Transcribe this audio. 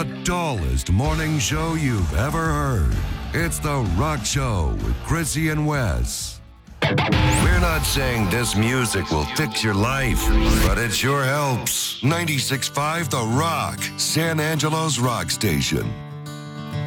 The dullest morning show you've ever heard. It's The Rock Show with Chrissy and Wes. We're not saying this music will fix your life, but it sure helps. 96.5 The Rock, San Angelo's rock station.